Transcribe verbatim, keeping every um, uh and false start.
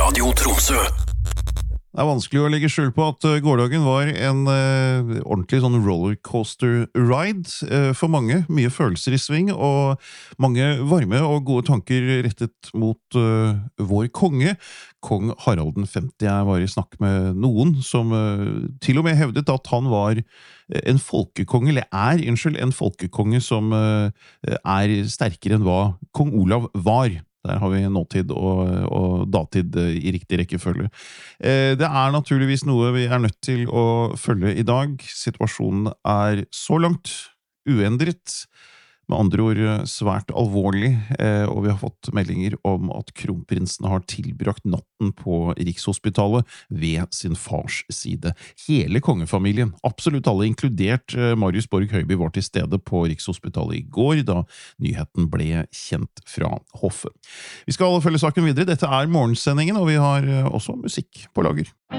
Radio Tromsø. Det er vanskelig å legge skjul på at gårdagen var en uh, ordentlig sånn rollercoaster ride uh, for mange. Mye følelser i sving, og mange varme og gode tanker rettet mot uh, vår konge, kong Harald den femte. Jeg var i snakk med noen som uh, til og med hevdet at han var en folkekonge, eller er, unnskyld, en folkekonge som uh, er sterkere enn hva kong Olav var. Der har vi nåtid og, og datid i riktig rekkefølge. Det er naturligvis noe vi er nødt til å følge i dag. Situasjonen er så langt uendret, med andre ord svært alvorlig, og vi har fått meldinger om at kronprinsen har tilbrakt natten på Rikshospitalet ved sin fars side. Hele kongefamilien, absolutt alle, inkludert Marius Borg Høiby, var til stede på Rikshospitalet i går, da nyheten ble kjent fra hoffet. Vi skal følge saken videre. Dette er morgensendingen, og vi har også musikk på lager.